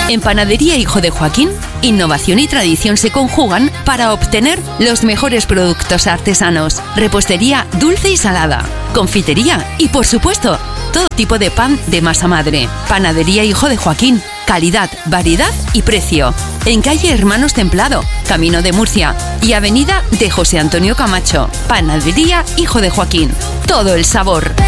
En Panadería Hijo de Joaquín, innovación y tradición se conjugan para obtener los mejores productos artesanos. Repostería dulce y salada, confitería y, por supuesto, todo tipo de pan de masa madre. Panadería Hijo de Joaquín. Calidad, variedad y precio. En calle Hermanos Templado, Camino de Murcia y avenida de José Antonio Camacho. Panadería Hijo de Joaquín. Todo el sabor.